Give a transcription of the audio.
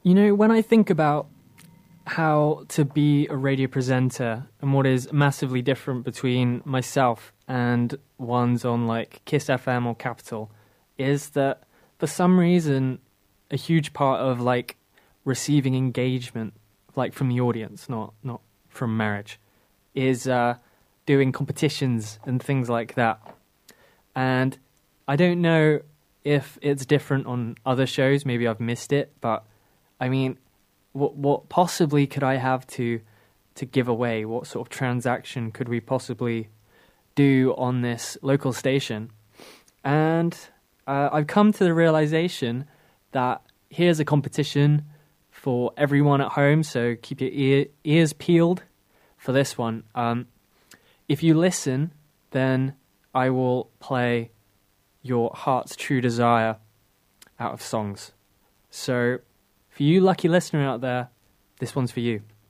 You know, when I think about how to be a radio presenter and what is massively different between myself and ones on like Kiss FM or Capital is that for some reason a huge part of like receiving engagement like from the audience, not from marriage, is doing competitions and things like that. And I don't know if it's different on other shows, maybe I've missed it, but I mean, what possibly could I have to give away? What sort of transaction could we possibly do on this local station? And I've come to the realization that here's a competition for everyone at home, so keep your ears peeled for this one. If you listen, then I will play your heart's true desire out of songs. So, for you lucky listener out there, this one's for you.